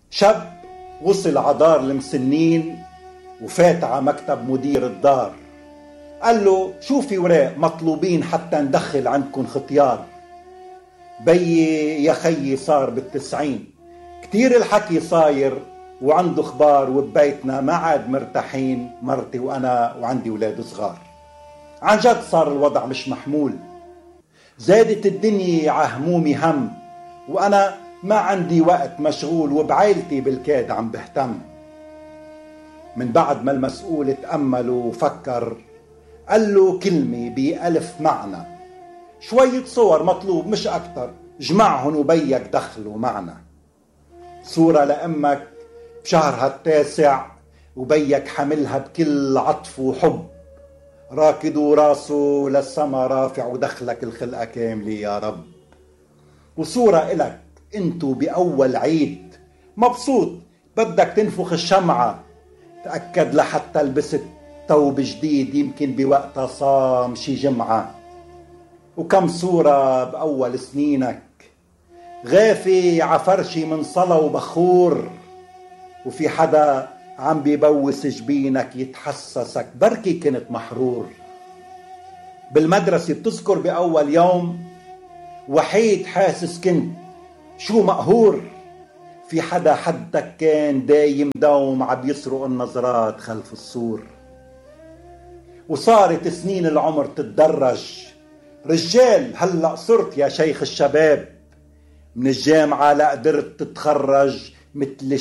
شاب وصل عدار المسنين وفات على مكتب مدير الدار. قال له شو في وراق مطلوبين حتى ندخل عندكم ختيار؟ بيي يا خيي صار بال90، كتير الحكي صاير وعنده اخبار، وببيتنا ما عاد مرتاحين مرتي وانا وعندي ولاد صغار. عن جد صار الوضع مش محمول، زادت الدنيا عهمومي هم، وانا ما عندي وقت مشغول وبعائلتي بالكاد عم بهتم. من بعد ما المسؤول تأمل وفكر قال له كلمة ب1000 معنى: شوية صور مطلوب مش أكتر، جمعهن وبيك دخلوا معنا. صورة لأمك بشهرها ال9 وبيك حملها بكل عطف وحب، راكد وراسه للسما رافع ودخلك الخلقة كاملة يا رب. وصورة إلك انتو بأول عيد مبسوط بدك تنفخ الشمعة، تأكد لحتى لبست ثوب جديد يمكن بوقتها صام شي جمعة. وكم صورة بأول سنينك غافي عفرشي من صلا وبخور، وفي حدا عم بيبوس جبينك يتحسسك بركي كنت محرور. بالمدرسة بتذكر بأول يوم وحيد حاسس كنت شو مقهور، في حدا حدك كان دايم دوم عم يسرق النظرات خلف السور. وصارت سنين العمر تتدرج، رجال هلأ صرت يا شيخ الشباب، من الجامعة لا قدرت تتخرج مثل